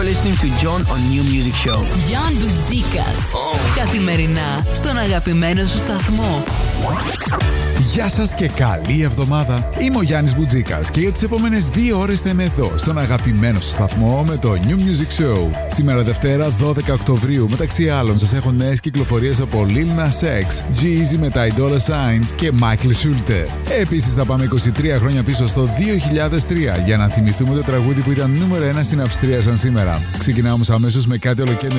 listening to John on New Music Show. John Μποτζίκας. Καθημερινά στον αγαπημένο σου σταθμό. Γεια σας και καλή εβδομάδα. Είμαι ο Γιάννης Μπουτζίκας και για τις επόμενες 2 ώρες θα είμαι εδώ στον αγαπημένο σας σταθμό με το New Music Show. Σήμερα Δευτέρα 12 Οκτωβρίου, μεταξύ άλλων σας έχω νέες κυκλοφορίες από Lil Nas X, G-Eazy με Ty Dolla $ign και Michael Schulte. Επίσης θα πάμε 23 χρόνια πίσω στο 2003 για να θυμηθούμε το τραγούδι που ήταν νούμερο 1 στην Αυστρία σαν σήμερα. Ξεκινάμε όμως αμέσως με κάτι ολοκαίρι